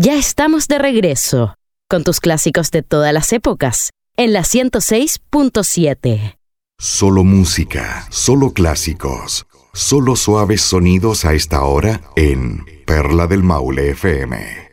Ya estamos de regreso con tus clásicos de todas las épocas en la 106.7. Solo música, solo clásicos, solo suaves sonidos a esta hora en Perla del Maule FM.